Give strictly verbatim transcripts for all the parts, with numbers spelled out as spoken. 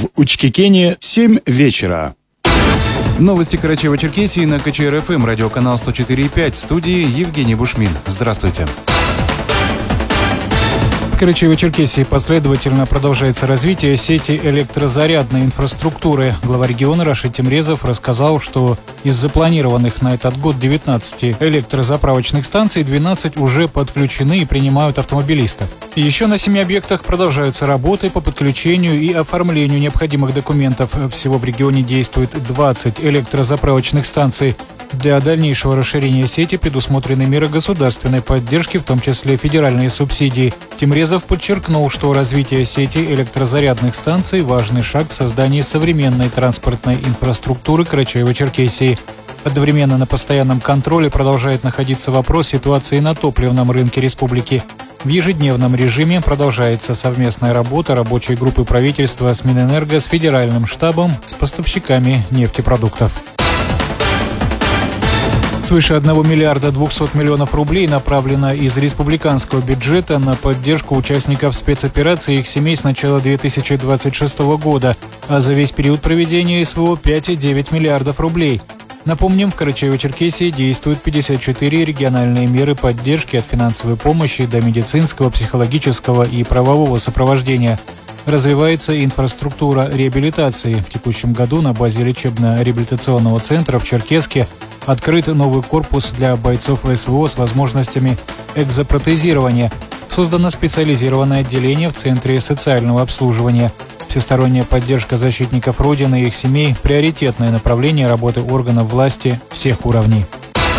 В Учкекене семь вечера. Новости Карачаево-Черкесии на ка че эр эф эм, радиоканал сто четыре и пять. В студии Евгений Бушмин. Здравствуйте. В Карачаево-Черкесии последовательно продолжается развитие сети электрозарядной инфраструктуры. Глава региона Рашид Темрезов рассказал, что из запланированных на этот год девятнадцати электрозаправочных станций двенадцать уже подключены и принимают автомобилистов. Еще на семи объектах продолжаются работы по подключению и оформлению необходимых документов. Всего в регионе действует двадцать электрозаправочных станций. Для дальнейшего расширения сети предусмотрены меры государственной поддержки, в том числе федеральные субсидии. Темрезов подчеркнул, что развитие сети электрозарядных станций – важный шаг в создании современной транспортной инфраструктуры Карачаево-Черкесии. Одновременно на постоянном контроле продолжает находиться вопрос ситуации на топливном рынке республики. В ежедневном режиме продолжается совместная работа рабочей группы правительства с Минэнерго, с федеральным штабом, с поставщиками нефтепродуктов. Свыше одного миллиарда двухсот миллионов рублей направлено из республиканского бюджета на поддержку участников спецоперации и их семей с начала две тысячи двадцать шестого года, а за весь период проведения эс вэ о пять целых девять десятых миллиардов рублей. Напомним, в Карачаево-Черкесии действуют пятьдесят четыре региональные меры поддержки от финансовой помощи до медицинского, психологического и правового сопровождения. Развивается инфраструктура реабилитации. В текущем году на базе лечебно-реабилитационного центра в Черкесске открыт новый корпус для бойцов эс вэ о с возможностями экзопротезирования. Создано специализированное отделение в Центре социального обслуживания. Всесторонняя поддержка защитников Родины и их семей – приоритетное направление работы органов власти всех уровней.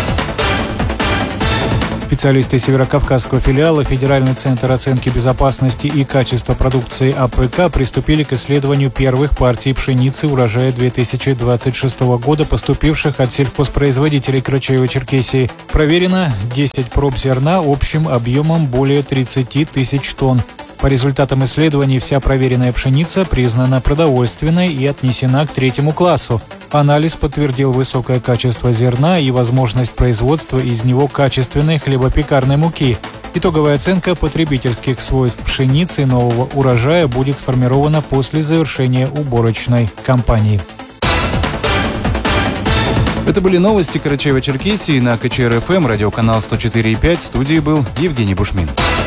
Специалисты Северокавказского филиала Федеральный центр оценки безопасности и качества продукции а пэ ка приступили к исследованию первых партий пшеницы урожая две тысячи двадцать шестого года, поступивших от сельхозпроизводителей Карачаево-Черкесии. Проверено десять проб зерна общим объемом более тридцати тысяч тонн. По результатам исследований вся проверенная пшеница признана продовольственной и отнесена к третьему классу. Анализ подтвердил высокое качество зерна и возможность производства из него качественной хлебопекарной муки. Итоговая оценка потребительских свойств пшеницы нового урожая будет сформирована после завершения уборочной кампании. Это были новости Карачаево-Черкесии на ка че эр эф эм, радиоканал сто четыре и пять. В студии был Евгений Бушмин.